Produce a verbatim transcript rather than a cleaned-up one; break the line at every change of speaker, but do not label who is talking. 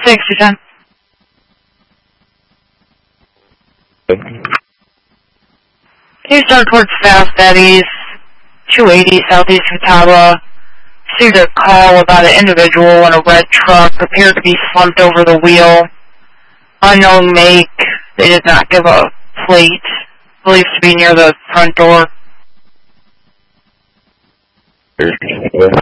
six, two ten. Can you start towards Fast Eddie's, two eighty Southeast Catawba? Received a call about an individual in a red truck appeared to be slumped over the wheel. Unknown make. They did not give a plate. Believed to be near the front door.